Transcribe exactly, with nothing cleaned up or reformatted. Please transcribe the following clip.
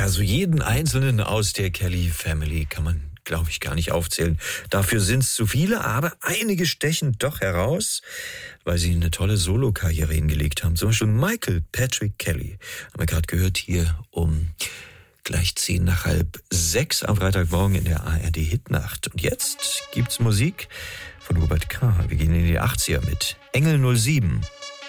Ja, so jeden Einzelnen aus der Kelly Family kann man, glaube ich, gar nicht aufzählen. Dafür sind es zu viele, aber einige stechen doch heraus, weil sie eine tolle Solokarriere hingelegt haben. Zum Beispiel Michael Patrick Kelly. Haben wir gerade gehört hier um gleich zehn nach halb sechs am Freitagmorgen in der A R D-Hitnacht. Und jetzt gibt's Musik von Robert K. Wir gehen in die achtziger mit Engel null sieben.